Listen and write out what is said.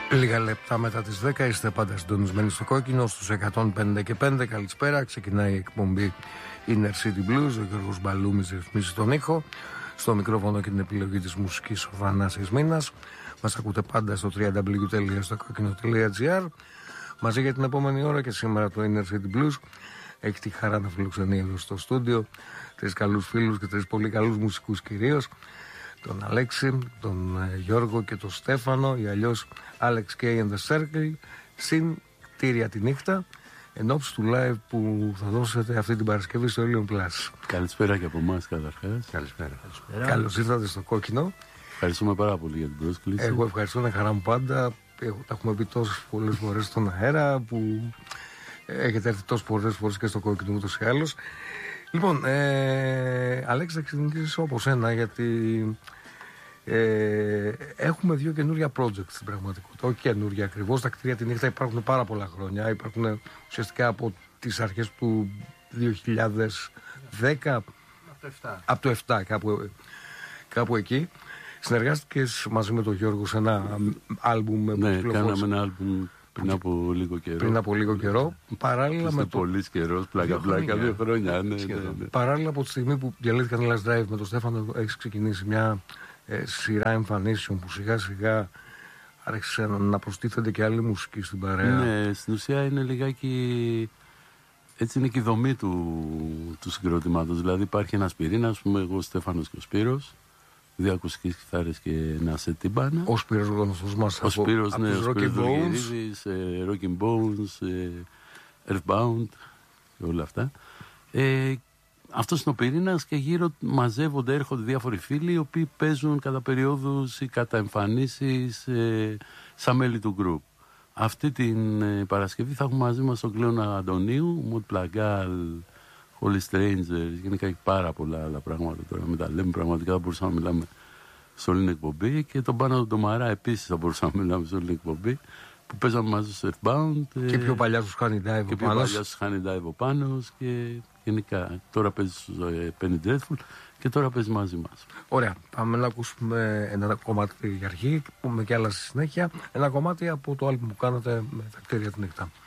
Λίγα λεπτά μετά τις 10 είστε πάντα συντονισμένοι στο κόκκινο στους 105 και 5. Καλησπέρα, ξεκινάει η εκπομπή Inner City Blues. Ο Γιώργος Μπαλούμης ρυθμίζει τον ήχο. Στο μικρόφωνο και την επιλογή της μουσικής ο Θανάσης Μήνας. Μας ακούτε πάντα στο www.stokokino.gr. Μαζί για την επόμενη ώρα και σήμερα το Inner City Blues έχει τη χαρά να φιλοξενεί εδώ στο στούντιο τρεις καλούς φίλους και τρεις πολύ καλούς μουσικούς κυρίως. Τον Αλέξη, τον Γιώργο και τον Στέφανο, ή αλλιώς Alex K and the Circle, συν Τήρια τη νύχτα, εν ώψη του live που θα δώσετε αυτή την Παρασκευή στο Helium Plus. Καλησπέρα και από εμάς καταρχάς. Καλησπέρα. Καλώς ήρθατε στο κόκκινο. Ευχαριστούμε πάρα πολύ για την πρόσκληση. Εγώ ευχαριστώ, είναι χαρά μου πάντα. Τα έχουμε πει τόσες πολλές φορές στον αέρα που έχετε έρθει τόσες πολλές φορές και στο κόκκινο ούτως ή άλλως. Λοιπόν, Αλέξη, θα ξεκινήσεις όπως ένα, γιατί έχουμε δύο καινούργια projects στην πραγματικότητα. Όχι καινούργια ακριβώς, τα κτίρια τη νύχτα υπάρχουν πάρα πολλά χρόνια. Υπάρχουν ουσιαστικά από τις αρχές του 2010, από το 7 κάπου εκεί. Συνεργάστηκες μαζί με τον Γιώργο σε ένα άλμπουμ. Ναι, κάναμε ένα άλμπουμ πριν από λίγο καιρό. Παράλληλα με το. Πολύ καιρό, πλάκα, 2 χρόνια. Ναι. Παράλληλα από τη στιγμή που διαλύθηκαν οι Last Drive με τον Στέφανο, έχει ξεκινήσει μια σειρά εμφανίσεων που σιγά σιγά άρχισε να προστίθενται και άλλη μουσική στην παρέα. Ναι, στην ουσία είναι λιγάκι. Έτσι είναι και η δομή του συγκροτήματος. Δηλαδή υπάρχει ένας πυρήνας, εγώ, ο Στέφανος και ο Σπύρος. 2 ακουστικές κιθάρες και ένα σε τύμπανα. Ο Σπύρος γνωστός μας ο Σπύρος, ναι, ο Σπύρος Βουργυρίδης, Rockin' Bones, Earthbound και όλα αυτά. Αυτός είναι ο πυρήνας και γύρω μαζεύονται, έρχονται διάφοροι φίλοι οι οποίοι παίζουν κατά περιόδους ή κατά εμφανίσεις σαν μέλη του group. Αυτή την Παρασκευή θα έχουμε μαζί μας τον Κλέονα Αντωνίου, Mood Plagal, Holy Strangers, γενικά έχει πάρα πολλά άλλα πράγματα τώρα. Με τα λέμε πραγματικά, θα μπορούσαμε να μιλάμε σε όλη την εκπομπή. Και τον Πάνο τον Ντομαρά επίσης θα μπορούσαμε να μιλάμε σε όλη την εκπομπή. Που παίζαμε μαζί στο Earthbound. Και πιο παλιά στους Honey Dive ο Πάνος. Και γενικά τώρα παίζει στους Penny Dreadful και τώρα παίζει μαζί μας. Ωραία. Πάμε να ακούσουμε ένα κομμάτι για αρχή και πούμε και άλλα στη συνέχεια. Ένα κομμάτι από το άλμπομ που κάνατε με τα κτίρια τη νύχτα.